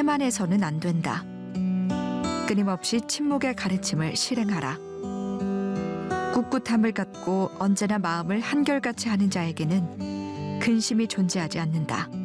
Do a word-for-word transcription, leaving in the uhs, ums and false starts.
태만해서는 안 된다. 끊임없이 침묵의 가르침을 실행하라. 꿋꿋함을 갖고 언제나 마음을 한결같이 하는 자에게는 근심이 존재하지 않는다.